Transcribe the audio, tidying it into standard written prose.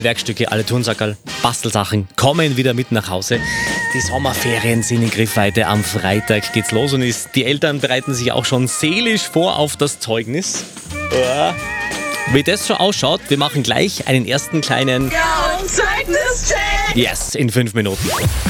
Werkstücke, alle Turnsackerl, Bastelsachen kommen wieder mit nach Hause. Die Sommerferien sind in Griffweite. Am Freitag geht's los und die Eltern bereiten sich auch schon seelisch vor auf das Zeugnis. Ja. Wie das so ausschaut, wir machen gleich einen ersten kleinen Zeugnischeck! Yes, in 5 Minuten.